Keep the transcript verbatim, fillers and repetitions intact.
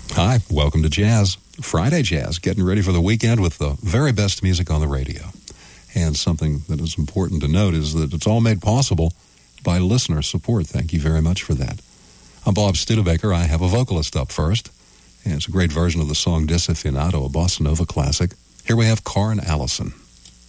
Hi, welcome to Jazz, Friday Jazz, getting ready for the weekend with the very best music on the radio. And something that is important to note is that it's all made possible by listener support. Thank you very much for that. I'm Bob Studebaker. I have a vocalist up first, and it's a great version of the song Disafinado, a bossa nova classic. Here we have Karin Allison.